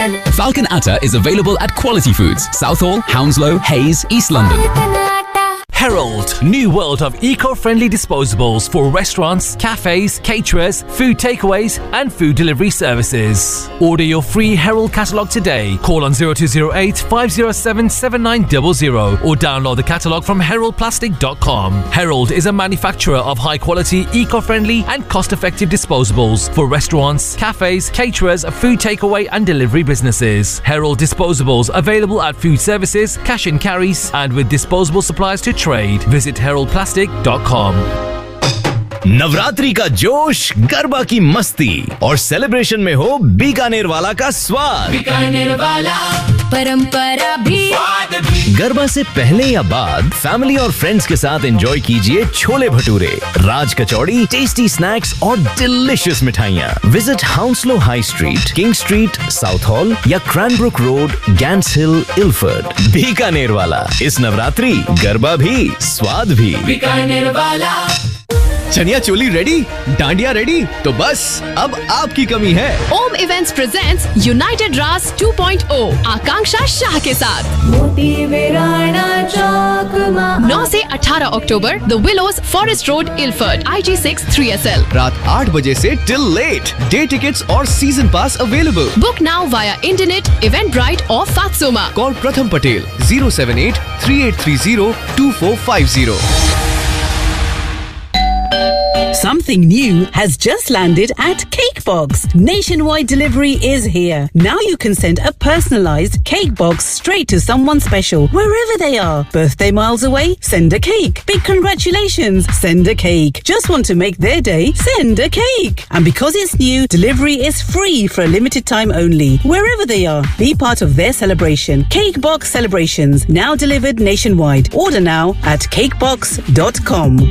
Falcon Atta is available at Quality Foods, Southall, Hounslow, Hayes, East London. Herald, new world of eco-friendly disposables for restaurants, cafes, caterers, food takeaways and food delivery services. Order your free Herald catalogue today. Call on 0208 507 7900 or download the catalogue from heraldplastic.com. Herald is a manufacturer of high-quality, eco-friendly and cost-effective disposables for restaurants, cafes, caterers, food takeaway and delivery businesses. Herald disposables available at food services, cash and carries and with disposable supplies to trade. Visit heraldplastic.com. Navratri का जोश, गरबा की मस्ती और celebration में हो बीकानेर वाला का स्वाद। बीकानेर वाला परंपरा भी, गरबा से पहले या बाद फैमिली और फ्रेंड्स के साथ एंजॉय कीजिए छोले भटूरे, राज कचौड़ी, टेस्टी स्नैक्स और डिलीशियस मिठाइयाँ। Visit हाउंसलो high street, king street, south hall या क्रैनब्रुक रोड, गैंट्स हिल, इल्फर्ड। बीकानेर वाला, इस नवरात्रि गरबा भी स्वाद भी। बीकानेर वाला। चनिया चोली रेडी, डांडिया रेडी, तो बस अब आपकी कमी है। ओम इवेंट्स प्रेजेंट्स यूनाइटेड रास 2.0 आकांक्षा शाह के साथ 9 से 18 अक्टूबर the willows, forest road, Ilford, IG6 3SL। रात 8 बजे से टिल लेट। डे टिकट्स और सीजन पास available. Book now via internet, Eventbrite और फात्सोमा। कॉल प्रथम Patel 078 3830 2450। Something new has just landed at Cakebox. Nationwide delivery is here. Now you can send a personalized cake box straight to someone special, wherever they are. Birthday miles away? Send a cake. Big congratulations? Send a cake. Just want to make their day? Send a cake. And because it's new, delivery is free for a limited time only. Wherever they are, be part of their celebration. Cakebox celebrations, now delivered nationwide. Order now at cakebox.com.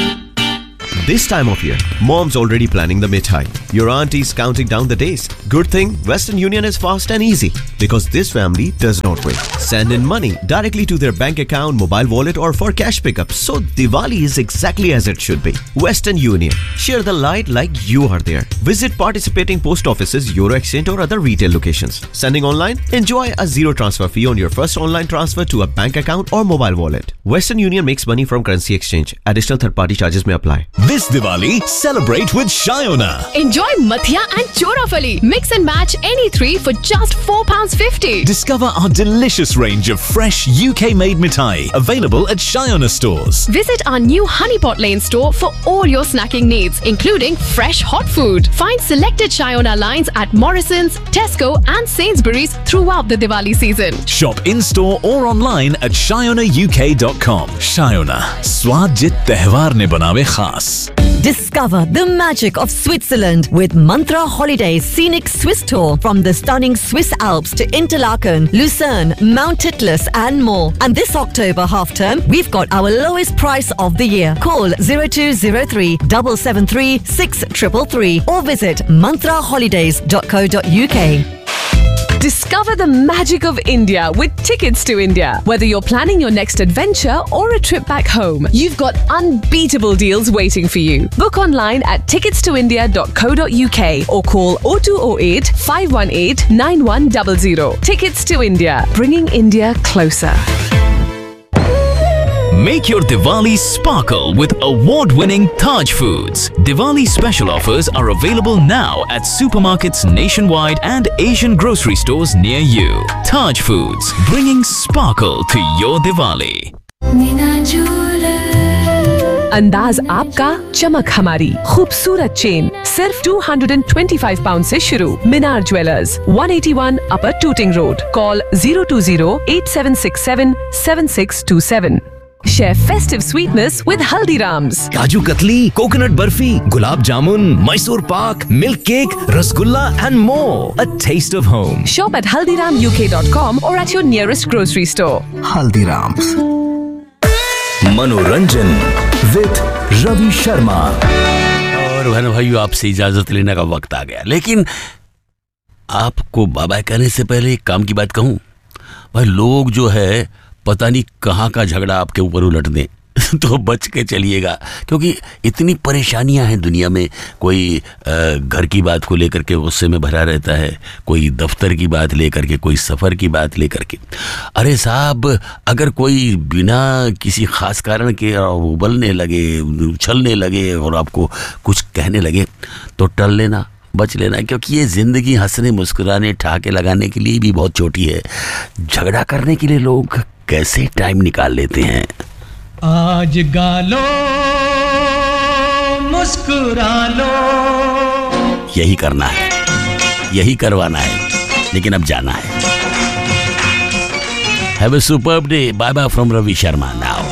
This time of year, mom's already planning the mithai. Your auntie's counting down the days. Good thing Western Union is fast and easy because this family does not wait. Send in money directly to their bank account, mobile wallet or for cash pickup. So Diwali is exactly as it should be. Western Union. Share the light like you are there. Visit participating post offices, Euro Exchange or other retail locations. Sending online? Enjoy a zero transfer fee on your first online transfer to a bank account or mobile wallet. Western Union makes money from currency exchange. Additional third-party charges may apply. This Diwali, celebrate with Shayona. Enjoy Mathia and Chorafali. Mix and match any three for just £4.50. Discover our delicious range of fresh UK-made mithai available at Shayona stores. Visit our new Honeypot Lane store for all your snacking needs, including fresh hot food. Find selected Shayona lines at Morrison's, Tesco and Sainsbury's throughout the Diwali season. Shop in-store or online at shayonauk.com. Shayona, स्वाद जित त्योहार ने बनावे खास। Discover the magic of Switzerland with Mantra Holidays Scenic Swiss Tour from the stunning Swiss Alps to Interlaken, Lucerne, Mount Titlis and more. And this October half term, we've got our lowest price of the year. Call 0203 773 6333 or visit mantraholidays.co.uk. Discover the magic of India with Tickets to India. Whether you're planning your next adventure or a trip back home, you've got unbeatable deals waiting for you. Book online at ticketstoindia.co.uk or call 0208 518 9100. Tickets to India, bringing India closer. Make your Diwali sparkle with award-winning Taj Foods. Diwali special offers are available now at supermarkets nationwide and Asian grocery stores near you. Taj Foods, bringing sparkle to your Diwali. अंदाज आपका, चमक हमारी, खूबसूरत chain सिर्फ £225 से शुरू। मीनार jewellers, 181 upper tooting road. Call 020-8767-7627. Share festive sweetness with Haldiram's. Kaju katli, coconut barfi, gulab jamun, Mysore pak, milk cake, rasgulla and more. A taste of home. Shop at haldiramuk.com or at your nearest grocery store. Haldiram's. Manoranjan with Ravi Sharma. और भाइयों, आपसे इजाजत लेने का वक्त आ गया, लेकिन आपको बाय कहने से पहले एक काम की बात कहूं। भाई, लोग जो है पता नहीं कहाँ का झगड़ा आपके ऊपर उलट दें। तो बच के चलिएगा, क्योंकि इतनी परेशानियां हैं दुनिया में। कोई घर की बात को लेकर के गुस्से में भरा रहता है, कोई दफ्तर की बात लेकर के, कोई सफ़र की बात लेकर के। अरे साहब, अगर कोई बिना किसी ख़ास कारण के उबलने लगे, उछलने लगे और आपको कुछ कहने लगे तो टल लेना, बच लेना, क्योंकि ये ज़िंदगी हंसने मुस्कुराने ठहाके लगाने के लिए भी बहुत छोटी है। झगड़ा करने के लिए लोग कैसे टाइम निकाल लेते हैं। आज गालो मुस्कुरा लो, यही करना है, यही करवाना है, लेकिन अब जाना है। Have a superb day. Bye bye from Ravi Sharma now.